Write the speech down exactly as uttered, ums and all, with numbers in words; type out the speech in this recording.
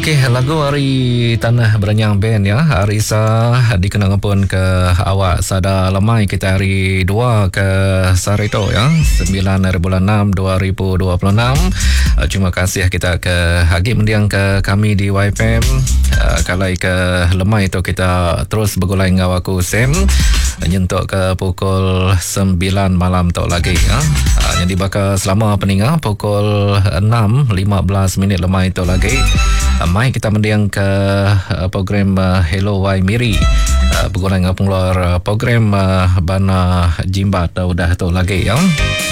Okey, lagu hari Tanah Beranyang Band ya. Hari sa dikenang pun ke awak sada lemai kita hari dua ke Sarito ya. sembilan bulan enam dua ribu dua puluh enam. Uh, terima kasih kita ke Hagi mendiang ke kami di Y P M. Uh, kalai ke lemai itu kita terus bergulai dengan aku Sam. Nyentuk ke pukul sembilan malam tu lagi ya. Uh, yang dibakar selama peninga pukul enam lima belas minit lemai itu lagi. Uh, mai kita mendiang ke uh, program uh, Hello Y Miri. Uh, bergulai dengan pengeluar uh, program uh, Bana Jimbat uh, udah tu lagi ya.